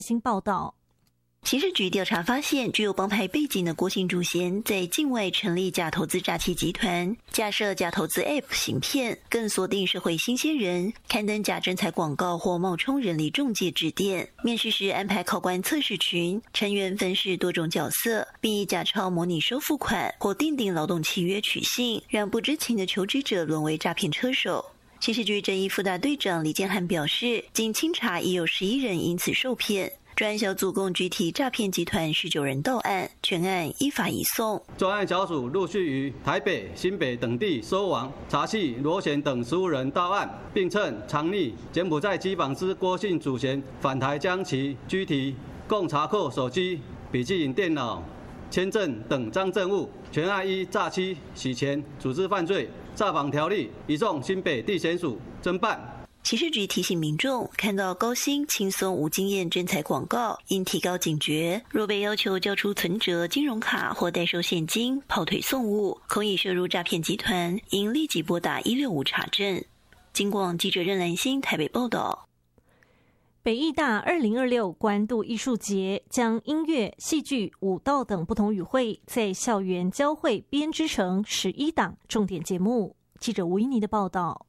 新报道。 刑事局调查发现，具有帮派背景的郭姓主嫌在境外成立假投资诈欺集团，架设假投资 App 行骗，更锁定社会新鲜人，刊登假征才广告或冒充人力中介致电。面试时安排考官测试群，成员分饰多种角色，并以假钞模拟收付款或订定劳动契约取信，让不知情的求职者沦为诈骗车手。刑事局正义副大队长李建汉表示，经清查已有11人因此受骗。专案小组共拘提诈骗集团19人到案，全案依法移送。 专案小组陆续于台北、新北等地收网、查缉罗贤等15人到案，并趁藏匿柬埔寨机房之郭姓主嫌返台将其拘提，共查扣手机、笔记本电脑、签证等赃证物，全案依诈欺、洗钱、组织犯罪、诈访条例移送新北地检署侦办。 刑事局提醒民众，看到高薪、轻松、无经验征才广告，应提高警觉。若被要求交出存折、金融卡或代收现金、跑腿送物，恐已涉入诈骗集团，应立即拨打165查证。警广记者任兰心台北报道。 北艺大2026关渡艺术节将音乐、戏剧、舞蹈等不同语汇在校园交汇编织成11档重点节目。记者吴依妮的报道。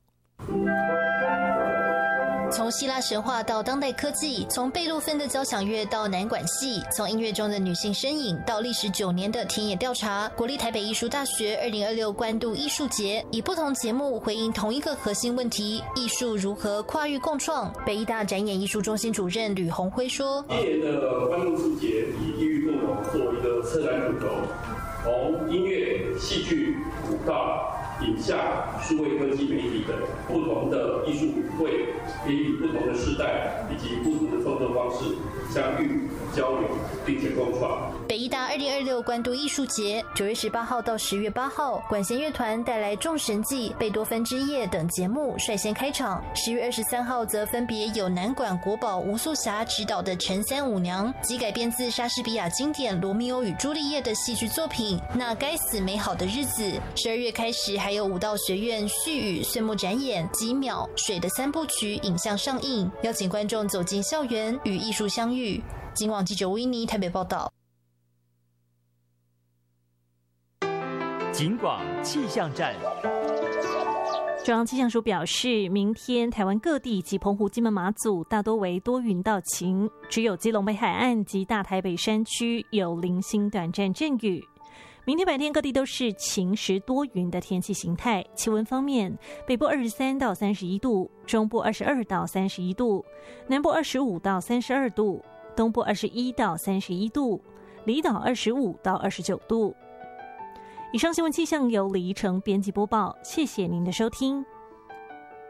从希腊神话到当代科技，从贝多芬的交响乐到南管戏，从音乐中的女性身影到历时9年的田野调查，国立台北艺术大学2026关渡艺术节以不同节目回应同一个核心问题：艺术如何跨域共创。北艺大展演艺术中心主任吕宏辉说：“ 今年的关渡艺术节以异域共融做一个策展主轴，从音乐、戏剧、舞蹈、影像、数位科技、媒体等不同的艺术语汇，给予不同的世代以及不同的创作方式相遇、交流，并且共创。” 北艺大2026关渡艺术节9月18号到10月8号，管弦乐团带来《众神记》、贝多芬之夜等节目率先开场。10月23号则分别有南管国宝吴素霞执导的《陈三舞娘》及改编自莎士比亚经典《罗密欧与朱丽叶》的戏剧作品《那该死美好的日子》。12月开始还有舞蹈学院序语岁末展演《几秒水的3部曲》影像上映，邀请观众走进校园与艺术相遇。警广记者吴依妮台北报道。 警广气象站。 中央气象署表示，明天台湾各地及澎湖、金门、马祖大多为多云到晴，只有基隆北海岸及大台北山区有零星短暂阵雨。明天白天各地都是晴时多云的天气形态。气温方面，北部23到31度，中部22到31度，南部25到32度，东部21到31度，离岛25到29度。以上新闻气象由李怡成编辑播报，谢谢您的收听。